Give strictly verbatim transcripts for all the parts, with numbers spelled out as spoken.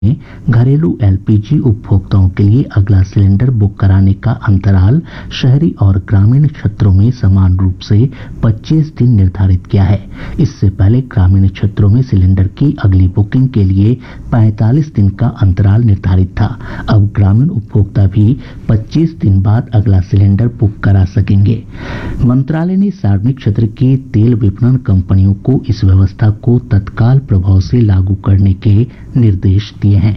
घरेलू एलपीजी उपभोक्ताओं के लिए अगला सिलेंडर बुक कराने का अंतराल शहरी और ग्रामीण क्षेत्रों में समान रूप से पच्चीस दिन निर्धारित किया है। इससे पहले ग्रामीण क्षेत्रों में सिलेंडर की अगली बुकिंग के लिए पैंतालीस दिन का अंतराल निर्धारित था। अब ग्रामीण उपभोक्ता भी पच्चीस दिन बाद अगला सिलेंडर बुक करा सकेंगे। मंत्रालय ने सार्वजनिक क्षेत्र की तेल विपणन कंपनियों को इस व्यवस्था को तत्काल प्रभाव से लागू करने के निर्देश दिए हैं।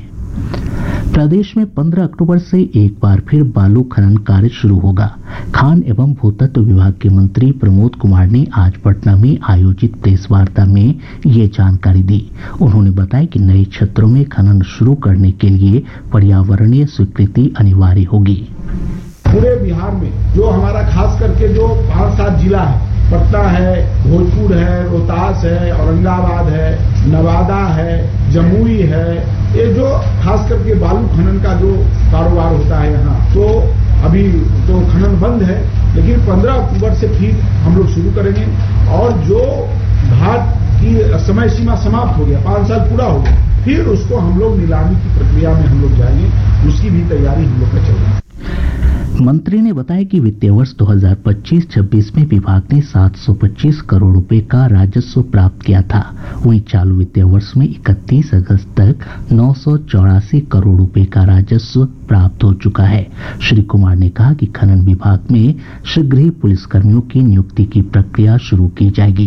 प्रदेश में पंद्रह अक्टूबर से एक बार फिर बालू खनन कार्य शुरू होगा। खान एवं भूतत्व विभाग के मंत्री प्रमोद कुमार ने आज पटना में आयोजित प्रेस वार्ता में ये जानकारी दी। उन्होंने बताया कि नए क्षेत्रों में खनन शुरू करने के लिए पर्यावरणीय स्वीकृति अनिवार्य होगी। पूरे बिहार में जो हमारा खास करके जो पांच सात जिला है, पटना है, भोजपुर है, रोहतास है, औरंगाबाद है, नवादा है, जमुई है, ये जो खास करके बालू खनन का जो कारोबार होता है यहाँ, तो अभी तो खनन बंद है, लेकिन पंद्रह अक्टूबर से फिर हम लोग शुरू करेंगे। और जो घाट की समय सीमा समाप्त हो गया, पांच साल पूरा हो गया, फिर उसको हम लोग नीलामी की प्रक्रिया में हम लोग जाएंगे। उसकी भी तैयारी हम लोग का चल रहा है। मंत्री ने बताया कि वित्तीय वर्ष दो हज़ार पच्चीस छब्बीस में विभाग ने सात सौ पच्चीस करोड़ रुपए का राजस्व प्राप्त किया था। वहीं चालू वित्तीय वर्ष में इकतीस अगस्त तक नौ सौ चौरासी करोड़ रुपए का राजस्व प्राप्त हो चुका है। श्री कुमार ने कहा कि खनन विभाग में शीघ्र ही पुलिसकर्मियों की नियुक्ति की प्रक्रिया शुरू की जाएगी।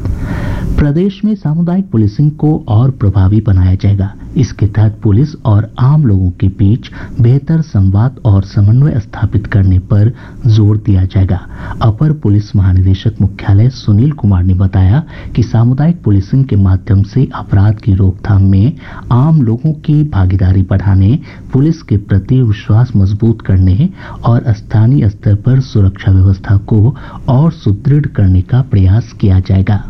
प्रदेश में सामुदायिक पुलिसिंग को और प्रभावी बनाया जाएगा। इसके तहत पुलिस और आम लोगों के बीच बेहतर संवाद और समन्वय स्थापित करने पर जोर दिया जाएगा। अपर पुलिस महानिदेशक मुख्यालय सुनील कुमार ने बताया कि सामुदायिक पुलिसिंग के माध्यम से अपराध की रोकथाम में आम लोगों की भागीदारी बढ़ाने, पुलिस के प्रति विश्वास मजबूत करने और स्थानीय स्तर पर सुरक्षा व्यवस्था को और सुदृढ़ करने का प्रयास किया जाएगा।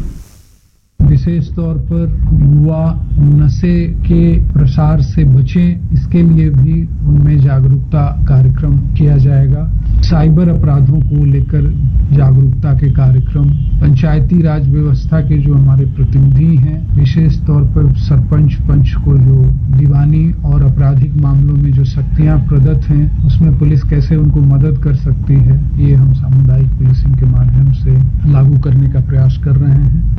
विशेष तौर पर युवा नशे के प्रसार से बचें, इसके लिए भी उनमें जागरूकता कार्यक्रम किया जाएगा। साइबर अपराधों को लेकर जागरूकता के कार्यक्रम, पंचायती राज व्यवस्था के जो हमारे प्रतिनिधि हैं, विशेष तौर पर सरपंच पंच को जो दीवानी और आपराधिक मामलों में जो शक्तियां प्रदत्त हैं, उसमें पुलिस कैसे उनको मदद कर सकती है, ये हम सामुदायिक पुलिसिंग के माध्यम से लागू करने का प्रयास कर रहे हैं।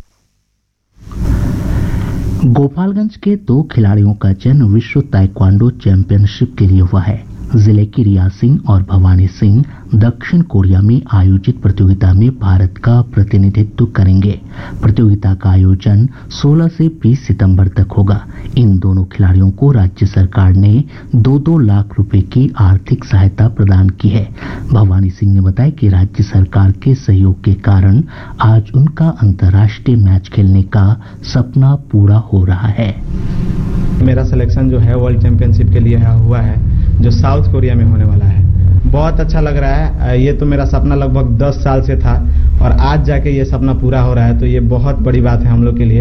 गोपालगंज के दो खिलाड़ियों का चयन विश्व ताइक्वांडो चैंपियनशिप के लिए हुआ है। जिले की रिया सिंह और भवानी सिंह दक्षिण कोरिया में आयोजित प्रतियोगिता में भारत का प्रतिनिधित्व करेंगे। प्रतियोगिता का आयोजन सोलह से बीस सितंबर तक होगा। इन दोनों खिलाड़ियों को राज्य सरकार ने दो दो लाख रुपए की आर्थिक सहायता प्रदान की है। भवानी सिंह ने बताया कि राज्य सरकार के सहयोग के कारण आज उनका अंतर्राष्ट्रीय मैच खेलने का सपना पूरा हो रहा है। मेरा सिलेक्शन जो है वर्ल्ड चैंपियनशिप के लिए हुआ है, जो साउथ कोरिया में होने वाला है। बहुत अच्छा लग रहा है। ये तो मेरा सपना लगभग दस साल से था और आज जाके ये सपना पूरा हो रहा है, तो ये बहुत बड़ी बात है हम लोग के लिए।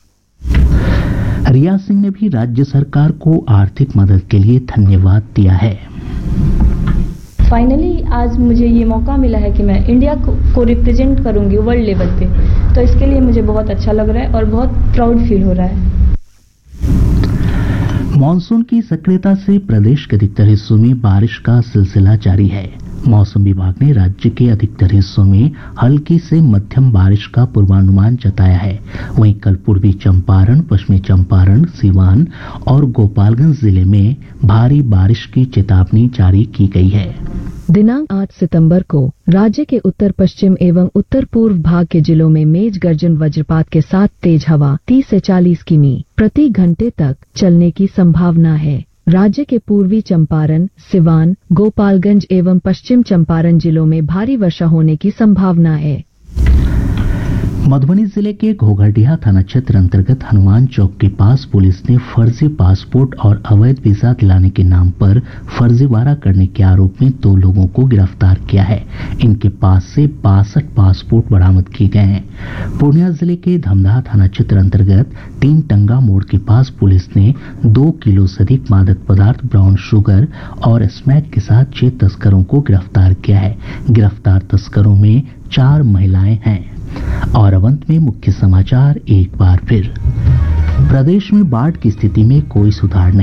रिया सिंह ने भी राज्य सरकार को आर्थिक मदद के लिए धन्यवाद दिया है। फाइनली आज मुझे ये मौका मिला है कि मैं इंडिया को, को रिप्रेजेंट करूंगी वर्ल्ड लेवल पे, तो इसके लिए मुझे बहुत अच्छा लग रहा है और बहुत प्राउड फील हो रहा है। मॉनसून की सक्रियता से प्रदेश के अधिकतर हिस्सों में बारिश का सिलसिला जारी है। मौसम विभाग ने राज्य के अधिकतर हिस्सों में हल्की से मध्यम बारिश का पूर्वानुमान जताया है। वहीं कल पूर्वी चंपारण, पश्चिमी चंपारण, सिवान और गोपालगंज जिले में भारी बारिश की चेतावनी जारी की गई है। दिनांक आठ सितंबर को राज्य के उत्तर पश्चिम एवं उत्तर पूर्व भाग के जिलों में मेघ गर्जन वज्रपात के साथ तेज हवा तीस से चालीस किमी प्रति घंटे तक चलने की संभावना है। राज्य के पूर्वी चंपारण, सिवान, गोपालगंज एवं पश्चिम चंपारण जिलों में भारी वर्षा होने की संभावना है। मधुबनी जिले के घोघरडीहा थाना क्षेत्र अंतर्गत हनुमान चौक के पास पुलिस ने फर्जी पासपोर्ट और अवैध वीजा दिलाने के नाम पर फर्जीवाड़ा करने के आरोप में दो लोगों को गिरफ्तार किया है। इनके पास से बासठ पासपोर्ट बरामद किए गए हैं। पूर्णिया जिले के धमदाहा थाना क्षेत्र अंतर्गत तीन टंगा मोड़ के पास पुलिस ने दो किलो से अधिक मादक पदार्थ, ब्राउन शुगर और स्मैक के साथ छह तस्करों को गिरफ्तार किया है। गिरफ्तार तस्करों में चार महिलाएं हैं। और अब अंत में मुख्य समाचार एक बार फिर। प्रदेश में बाढ़ की स्थिति में कोई सुधार नहीं।